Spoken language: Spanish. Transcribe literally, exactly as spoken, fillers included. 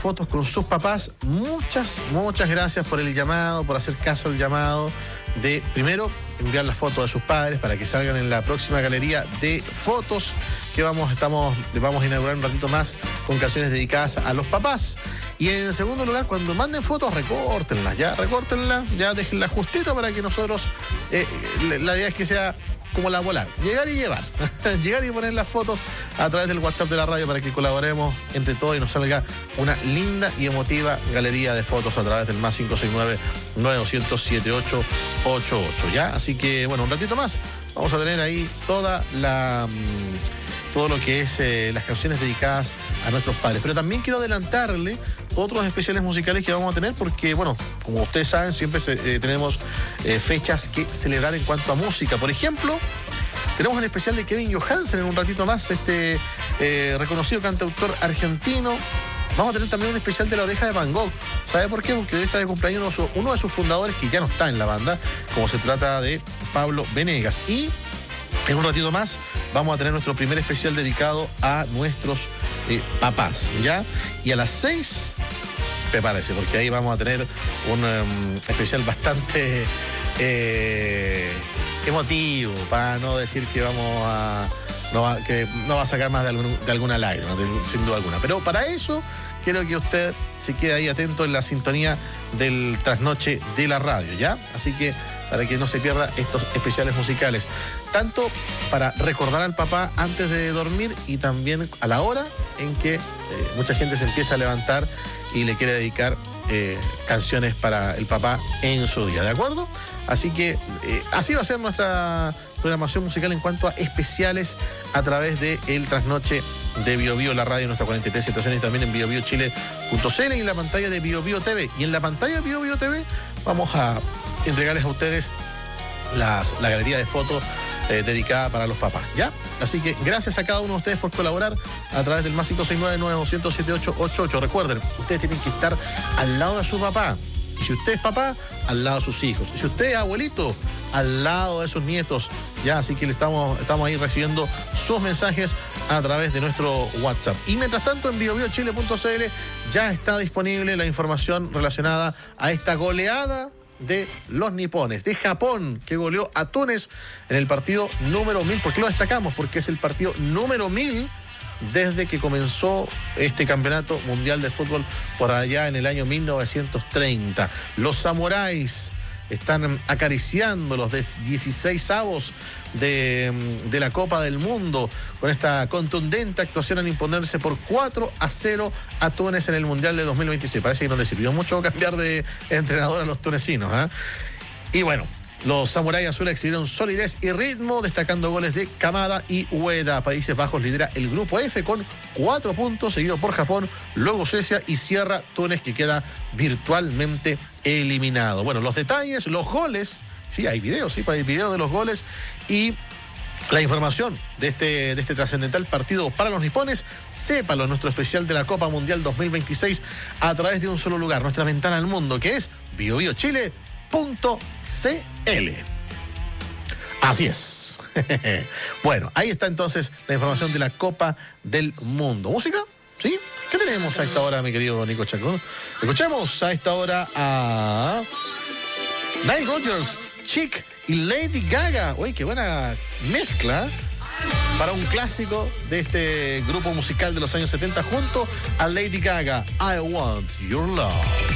fotos con sus papás. Muchas, muchas gracias por el llamado, por hacer caso al llamado de, primero, enviar las fotos de sus padres para que salgan en la próxima galería de fotos que vamos, estamos, vamos a inaugurar un ratito más con canciones dedicadas a los papás. Y en segundo lugar, cuando manden fotos, recórtenlas, ya, recórtenlas, ya déjenlas justito para que nosotros, eh, la idea es que sea como la volar, llegar y llevar, llegar y poner las fotos a través del WhatsApp de la radio para que colaboremos entre todos y nos salga una linda y emotiva galería de fotos a través del más cinco seis nueve, nueve dos cero cero, siete ocho ocho ocho, ¿ya? Así que, bueno, un ratito más vamos a tener ahí toda la... todo lo que es eh, las canciones dedicadas a nuestros padres. Pero también quiero adelantarle otros especiales musicales que vamos a tener porque, bueno, como ustedes saben, siempre se, eh, tenemos eh, fechas que celebrar en cuanto a música. Por ejemplo, tenemos un especial de Kevin Johansen en un ratito más, este eh, reconocido cantautor argentino. Vamos a tener también un especial de La Oreja de Van Gogh. ¿Sabe por qué? Porque hoy está de cumpleaños uno, uno de sus fundadores que ya no está en la banda, como se trata de Pablo Venegas. Y en un ratito más vamos a tener nuestro primer especial dedicado a nuestros eh, papás, ¿ya? Y a las seis, prepárese, porque ahí vamos a tener un um, especial bastante eh, emotivo, para no decir que vamos a... No va, que no va a sacar más de, algún, de alguna lágrima, de, sin duda alguna. Pero para eso quiero que usted se quede ahí atento en la sintonía del trasnoche de la radio, ¿ya? Así que para que no se pierda estos especiales musicales, tanto para recordar al papá antes de dormir y también a la hora en que eh, mucha gente se empieza a levantar y le quiere dedicar eh, canciones para el papá en su día, ¿de acuerdo? Así que eh, así va a ser nuestra programación musical en cuanto a especiales a través de el trasnoche de Bio Bio, la radio, nuestra cuarenta y tres estaciones, y también en bio bio chile punto c l y en la pantalla de Bio Bio T V. Y en la pantalla de Bio Bio T V vamos a entregarles a ustedes las, la galería de fotos eh, dedicada para los papás, ¿ya? Así que gracias a cada uno de ustedes por colaborar a través del más cinco seis nueve, nueve dos cero cero, siete ocho ocho ocho. Recuerden, ustedes tienen que estar al lado de su papá. Y si usted es papá, al lado de sus hijos. Y si usted es abuelito, al lado de sus nietos, ¿ya? Así que le estamos, estamos ahí recibiendo sus mensajes a través de nuestro WhatsApp. Y mientras tanto, en bio bio chile punto c l ya está disponible la información relacionada a esta goleada de los nipones, de Japón, que goleó a Túnez en el partido número mil. ¿Por qué lo destacamos? Porque es el partido número mil desde que comenzó este campeonato mundial de fútbol por allá en el año mil novecientos treinta. Los samuráis están acariciando los dieciseisavos de, de la Copa del Mundo con esta contundente actuación al imponerse por cuatro a cero a Túnez en el Mundial de dos mil veintiséis. Parece que no les sirvió mucho cambiar de entrenador a los tunecinos, ¿eh? Y bueno, los samuráis azules exhibieron solidez y ritmo, destacando goles de Kamada y Ueda. Países Bajos lidera el grupo F con cuatro puntos, seguido por Japón, luego Suecia y cierra Túnez, que queda virtualmente eliminado. Bueno, los detalles, los goles, sí, hay videos, sí, hay videos de los goles y la información de este, de este trascendental partido para los nipones, sépalo en nuestro especial de la Copa Mundial dos mil veintiséis a través de un solo lugar, nuestra ventana al mundo, que es bio bio chile punto c l. Así es. Bueno, ahí está entonces la información de la Copa del Mundo. ¿Música? ¿Sí? ¿Qué tenemos a esta hora, mi querido Nico Chacón? Escuchemos a esta hora a Nile Rodgers, Chic y Lady Gaga. Uy, qué buena mezcla para un clásico de este grupo musical de los años setenta junto a Lady Gaga. I Want Your Love.